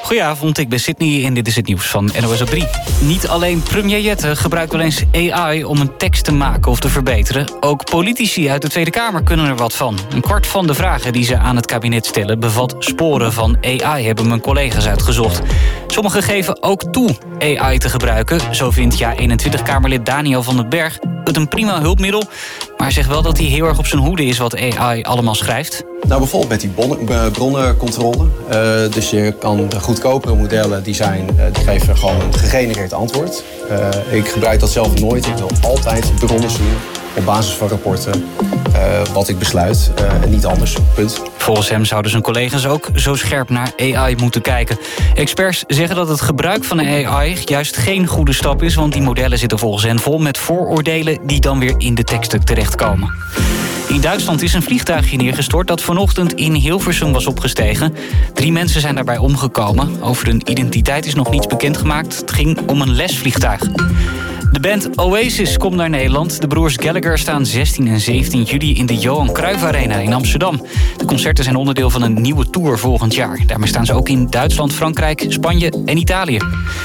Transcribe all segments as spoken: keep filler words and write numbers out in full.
Goedenavond, ik ben Sydney en dit is het nieuws van N O S op drie. Niet alleen premier Jette gebruikt wel eens A I om een tekst te maken of te verbeteren. Ook politici uit de Tweede Kamer kunnen er wat van. Een kwart van de vragen die ze aan het kabinet stellen bevat sporen van A I, hebben mijn collega's uitgezocht. Sommigen geven ook toe A I te gebruiken. Zo vindt Ja eenentwintig-Kamerlid Daniel van den Berg het een prima hulpmiddel. Maar hij zegt wel dat hij heel erg op zijn hoede is wat A I allemaal schrijft. Nou, bijvoorbeeld met die bonnen, bronnencontrole. Uh, dus je kan de goedkopere modellen, die, zijn, uh, die geven gewoon een gegenereerd antwoord. Uh, ik gebruik dat zelf nooit. Ik wil altijd bronnen zien op basis van rapporten uh, wat ik besluit uh, en niet anders. Punt. Volgens hem zouden zijn collega's ook zo scherp naar A I moeten kijken. Experts zeggen dat het gebruik van A I juist geen goede stap is, want die modellen zitten volgens hen vol met vooroordelen die dan weer in de teksten terechtkomen. In Duitsland is een vliegtuigje neergestort dat vanochtend in Hilversum was opgestegen. Drie mensen zijn daarbij omgekomen. Over hun identiteit is nog niets bekendgemaakt. Het ging om een lesvliegtuig. De band Oasis komt naar Nederland. De broers Gallagher staan zestien en zeventien juli in de Johan Cruijff Arena in Amsterdam. De concerten zijn onderdeel van een nieuwe tour volgend jaar. Daarmee staan ze ook in Duitsland, Frankrijk, Spanje en Italië.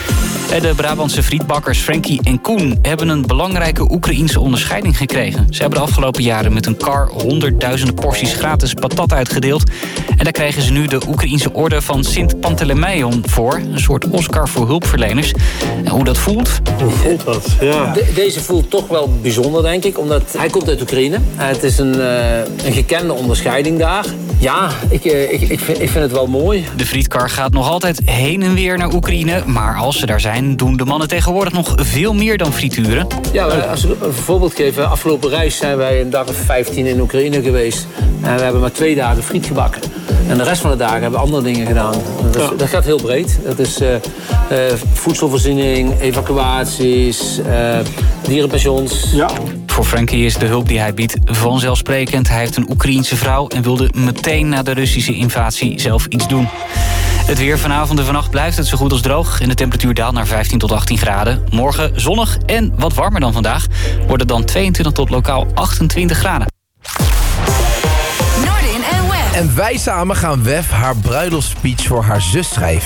De Brabantse frietbakkers Frankie en Koen hebben een belangrijke Oekraïense onderscheiding gekregen. Ze hebben de afgelopen jaren met een kar honderdduizenden porties gratis patat uitgedeeld. En daar krijgen ze nu de Oekraïense orde van Sint Pantelemeion voor. Een soort Oscar voor hulpverleners. En hoe dat voelt? Hoe voelt dat? Ja. De, deze voelt toch wel bijzonder, denk ik. Omdat hij komt uit Oekraïne. Het is een, uh, een gekende onderscheiding daar. Ja, ik, uh, ik, ik, vind, ik vind het wel mooi. De frietkar gaat nog altijd heen en weer naar Oekraïne. Maar als ze daar zijn, doen de mannen tegenwoordig nog veel meer dan frituren. Ja, als ik een voorbeeld geef. Afgelopen reis zijn wij een dag of vijftien in Oekraïne geweest. En we hebben maar twee dagen friet gebakken. En de rest van de dagen hebben we andere dingen gedaan. Dat, is, dat gaat heel breed. Dat is uh, uh, voedselvoorziening, evacuaties, uh, dierenpensions. Ja. Voor Frankie is de hulp die hij biedt vanzelfsprekend. Hij heeft een Oekraïense vrouw en wilde meteen na de Russische invasie zelf iets doen. Het weer vanavond en vannacht blijft het zo goed als droog. En de temperatuur daalt naar vijftien tot achttien graden. Morgen zonnig en wat warmer dan vandaag. Worden dan tweeëntwintig tot lokaal achtentwintig graden. En wij samen gaan Wef haar bruiloftsspeech voor haar zus schrijven.